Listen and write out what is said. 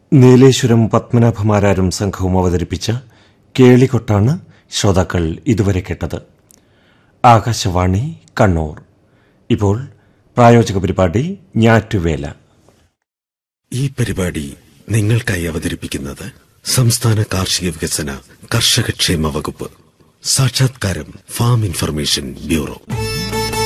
നീലേശ്വരം പത്മനാഭമാരാരും സംഘവും അവതരിപ്പിച്ച കേളികൊട്ടാണ് ശ്രോതാക്കൾ ഇതുവരെ കേട്ടത്. ആകാശവാണി കണ്ണൂർ. ഇപ്പോൾ പ്രായോജക പരിപാടി ഞാറ്റുവേല. ഈ പരിപാടി നിങ്ങൾക്കായി അവതരിപ്പിക്കുന്നത് സംസ്ഥാന കാർഷിക വികസന കർഷകക്ഷേമ വകുപ്പ്. സാക്ഷാത്കാരം ഫാം ഇൻഫർമേഷൻ ബ്യൂറോ.